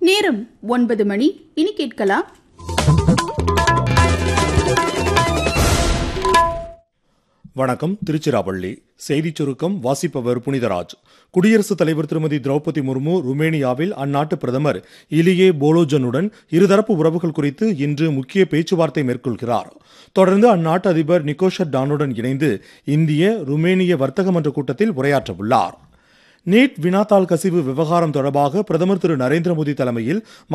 நேரம் 9 மணி. இனி கேட்கலாம் வணக்கம். திருச்சிராப்பள்ளி செய்திச் சுருக்கம் வாசிப்பவர் புனிதராஜ். குடியரசுத் தலைவர் திருமதி திரௌபதி முர்மு ருமேனியாவில் அந்நாட்டு பிரதமர் இலியே போலோஜனுடன் இருதரப்பு உறவுகள் குறித்து இன்று முக்கிய பேச்சுவார்த்தை மேற்கொள்கிறார். தொடர்ந்து அந்நாட்டு அதிபர் நிக்கோஷர் டானுடன் இணைந்து இந்திய ருமேனிய வர்த்தக மன்ற கூட்டத்தில் உரையாற்ற உள்ளார். நீட் வினாத்தாள் கசிவு விவகாரம் தொடர்பாக பிரதமர் திரு நரேந்திர மோடி தலைமையில்